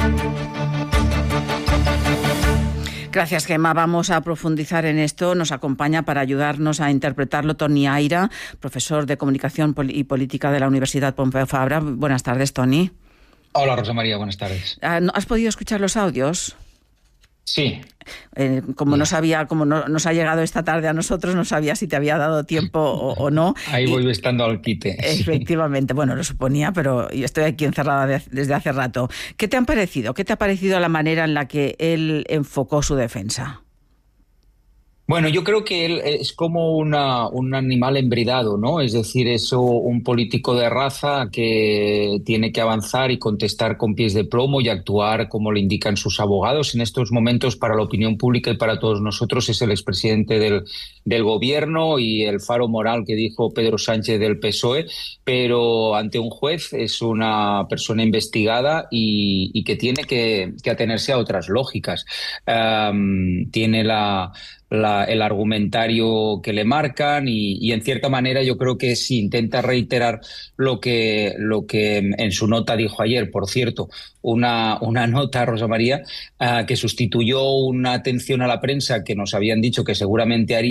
Gracias, Gemma. Vamos a profundizar en esto. Nos acompaña para ayudarnos a interpretarlo Toni Aira, profesor de Comunicación y Política de la Universidad Pompeu Fabra. Buenas tardes, Toni. Hola, Rosa María, buenas tardes. ¿Has podido escuchar los audios? Sí. Como nos ha llegado esta tarde a nosotros, no sabía si te había dado tiempo o no. Ahí voy estando al quite. Efectivamente, sí. Bueno, lo suponía, pero yo estoy aquí encerrada desde hace rato. ¿Qué te han parecido? ¿Qué te ha parecido la manera en la que él enfocó su defensa? Bueno, yo creo que él es como un animal embridado, ¿no? Es decir, un político de raza que tiene que avanzar y contestar con pies de plomo y actuar como le indican sus abogados. En estos momentos, para la opinión pública y para todos nosotros, es el expresidente del gobierno y el faro moral que dijo Pedro Sánchez del PSOE, pero ante un juez es una persona investigada y que tiene que atenerse a otras lógicas. Tiene el argumentario que le marcan y en cierta manera yo creo que sí intenta reiterar lo que en su nota dijo ayer, por cierto, una nota, Rosa María, que sustituyó una atención a la prensa que nos habían dicho que seguramente haría